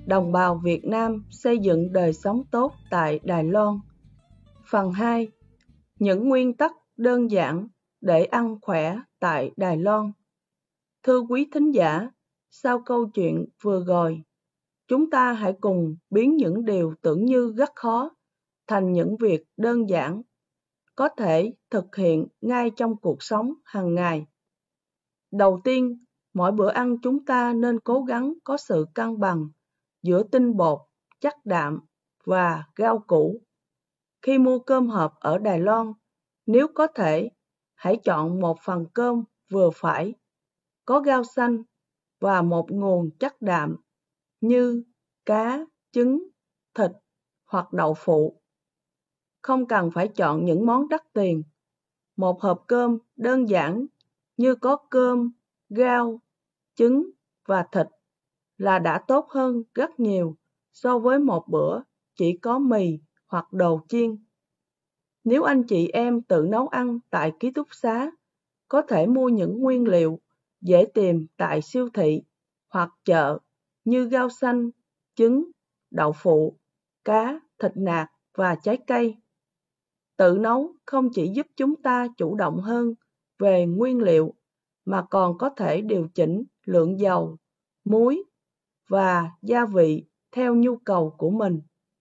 Đồng bào Việt Nam xây dựng đời sống tốt tại Đài Loan. Phần 2. Những nguyên tắc đơn giản để ăn khỏe tại Đài Loan. Thưa quý thính giả, sau câu chuyện vừa rồi, chúng ta hãy cùng biến những điều tưởng như rất khó thành những việc đơn giản, có thể thực hiện ngay trong cuộc sống hàng ngày. Đầu tiên, mỗi bữa ăn chúng ta nên cố gắng có sự cân bằng giữa tinh bột, chất đạm và rau củ. Khi mua cơm hộp ở Đài Loan, nếu có thể, hãy chọn một phần cơm vừa phải, có rau xanh và một nguồn chất đạm như cá, trứng, thịt hoặc đậu phụ. Không cần phải chọn những món đắt tiền. Một hộp cơm đơn giản như có cơm, rau, trứng và thịt là đã tốt hơn rất nhiều so với một bữa chỉ có mì hoặc đồ chiên. Nếu anh chị em tự nấu ăn tại ký túc xá, có thể mua những nguyên liệu dễ tìm tại siêu thị hoặc chợ như rau xanh, trứng, đậu phụ, cá, thịt nạc và trái cây. Tự nấu không chỉ giúp chúng ta chủ động hơn về nguyên liệu mà còn có thể điều chỉnh lượng dầu, muối và gia vị theo nhu cầu của mình.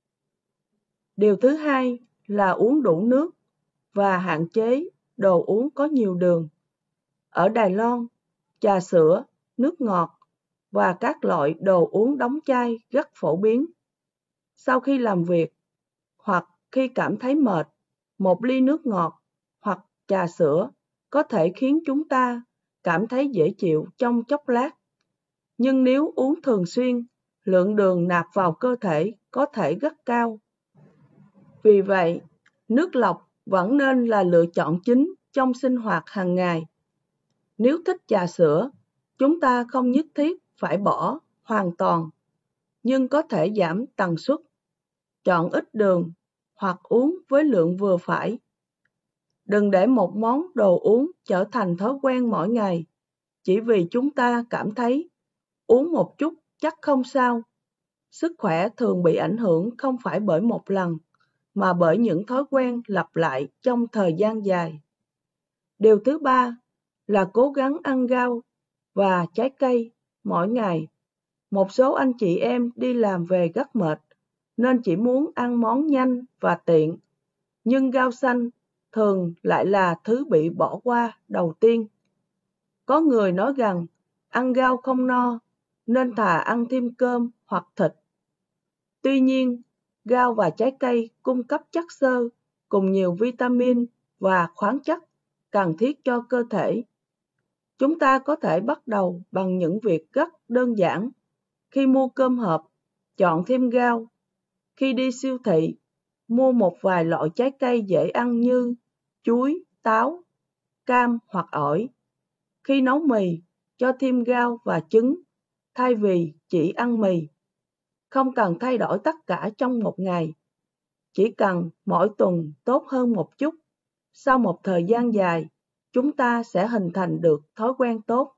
Điều thứ hai là uống đủ nước và hạn chế đồ uống có nhiều đường. Ở Đài Loan, trà sữa, nước ngọt và các loại đồ uống đóng chai rất phổ biến. Sau khi làm việc hoặc khi cảm thấy mệt, một ly nước ngọt hoặc trà sữa có thể khiến chúng ta cảm thấy dễ chịu trong chốc lát. Nhưng nếu uống thường xuyên, lượng đường nạp vào cơ thể có thể rất cao. Vì vậy, nước lọc vẫn nên là lựa chọn chính trong sinh hoạt hàng ngày. Nếu thích trà sữa, chúng ta không nhất thiết phải bỏ hoàn toàn, nhưng có thể giảm tần suất, chọn ít đường hoặc uống với lượng vừa phải. Đừng để một món đồ uống trở thành thói quen mỗi ngày, chỉ vì chúng ta cảm thấy uống một chút chắc không sao. Sức khỏe thường bị ảnh hưởng không phải bởi một lần, mà bởi những thói quen lặp lại trong thời gian dài. Điều thứ ba là cố gắng ăn rau và trái cây mỗi ngày. Một số anh chị em đi làm về rất mệt, nên chỉ muốn ăn món nhanh và tiện. Nhưng rau xanh thường lại là thứ bị bỏ qua đầu tiên. Có người nói rằng ăn rau không no, nên thà ăn thêm cơm hoặc thịt. Tuy nhiên, rau và trái cây cung cấp chất xơ cùng nhiều vitamin và khoáng chất cần thiết cho cơ thể. Chúng ta có thể bắt đầu bằng những việc rất đơn giản. Khi mua cơm hộp, chọn thêm rau. Khi đi siêu thị, mua một vài loại trái cây dễ ăn như chuối, táo, cam hoặc ổi. Khi nấu mì, cho thêm rau và trứng, thay vì chỉ ăn mì. Không cần thay đổi tất cả trong một ngày. Chỉ cần mỗi tuần tốt hơn một chút. Sau một thời gian dài, chúng ta sẽ hình thành được thói quen tốt.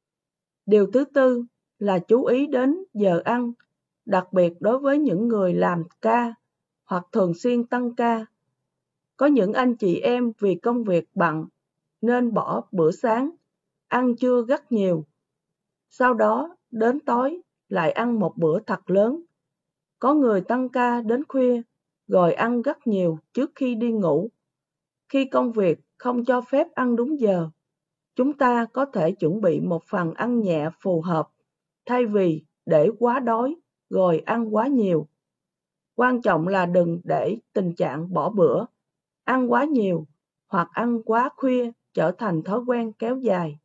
Điều thứ tư là chú ý đến giờ ăn, đặc biệt đối với những người làm ca hoặc thường xuyên tăng ca. Có những anh chị em vì công việc bận nên bỏ bữa sáng, ăn trưa rất nhiều. Sau đó đến tối lại ăn một bữa thật lớn. Có người tăng ca đến khuya rồi ăn rất nhiều trước khi đi ngủ. Khi công việc không cho phép ăn đúng giờ, chúng ta có thể chuẩn bị một phần ăn nhẹ phù hợp, thay vì để quá đói rồi ăn quá nhiều. Quan trọng là đừng để tình trạng bỏ bữa, ăn quá nhiều hoặc ăn quá khuya trở thành thói quen kéo dài.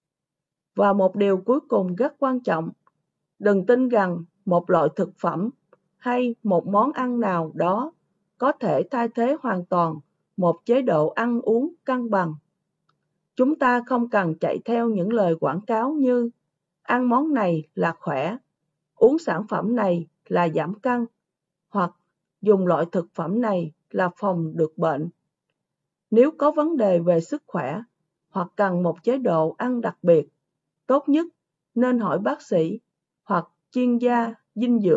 Và một điều cuối cùng rất quan trọng, đừng tin rằng một loại thực phẩm hay một món ăn nào đó có thể thay thế hoàn toàn một chế độ ăn uống cân bằng. Chúng ta không cần chạy theo những lời quảng cáo như ăn món này là khỏe, uống sản phẩm này là giảm cân, hoặc dùng loại thực phẩm này là phòng được bệnh. Nếu có vấn đề về sức khỏe hoặc cần một chế độ ăn đặc biệt, tốt nhất nên hỏi bác sĩ hoặc chuyên gia dinh dưỡng.